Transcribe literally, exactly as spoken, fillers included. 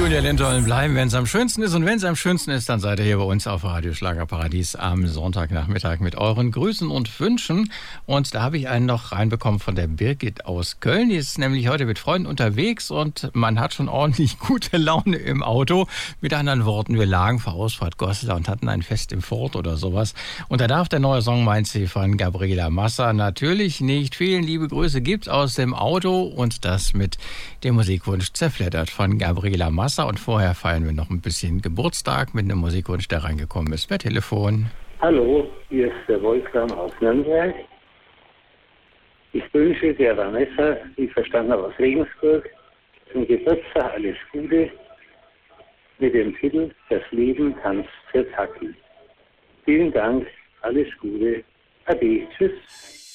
Julia Lindholm bleiben, wenn es am schönsten ist. Und wenn es am schönsten ist, dann seid ihr hier bei uns auf Radio Schlagerparadies am Sonntagnachmittag mit euren Grüßen und Wünschen. Und da habe ich einen noch reinbekommen von der Birgit aus Köln. Die ist nämlich heute mit Freunden unterwegs und man hat schon ordentlich gute Laune im Auto. Mit anderen Worten, wir lagen vor Ausfahrt Goslar und hatten ein Fest im Fort oder sowas. Und da darf der neue Song, meint sie, von Gabriela Massa natürlich nicht fehlen. Liebe Grüße gibt's aus dem Auto und das mit dem Musikwunsch Zerfleddert von Gabriela Massa. Und vorher feiern wir noch ein bisschen Geburtstag mit einem Musikwunsch, der reingekommen ist per Telefon. Hallo, hier ist der Wolfgang aus Nürnberg. Ich wünsche der Vanessa, die ich verstanden habe, aus Regensburg, zum Geburtstag alles Gute mit dem Titel Das Leben tanzt für Taki. Vielen Dank, alles Gute, ade, tschüss.